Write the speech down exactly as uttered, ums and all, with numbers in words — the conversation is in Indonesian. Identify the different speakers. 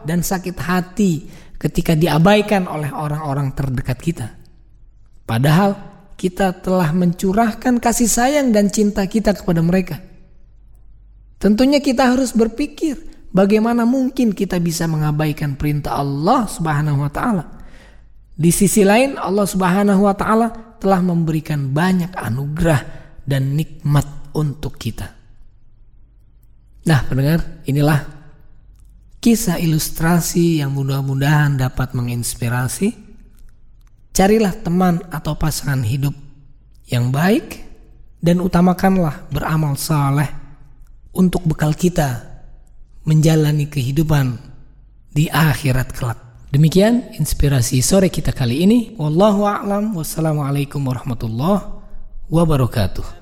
Speaker 1: dan sakit hati ketika diabaikan oleh orang-orang terdekat kita. Padahal kita telah mencurahkan kasih sayang dan cinta kita kepada mereka. Tentunya kita harus berpikir bagaimana mungkin kita bisa mengabaikan perintah Allah Subhanahu wa taala. Di sisi lain Allah Subhanahu wa taala telah memberikan banyak anugerah dan nikmat untuk kita. Nah, pendengar, inilah kisah ilustrasi yang mudah-mudahan dapat menginspirasi. Carilah teman atau pasangan hidup yang baik dan utamakanlah beramal saleh untuk bekal kita menjalani kehidupan di akhirat kelak. Demikian inspirasi sore kita kali ini. Wallahu a'lam. Wassalamualaikum warahmatullahi wabarakatuh.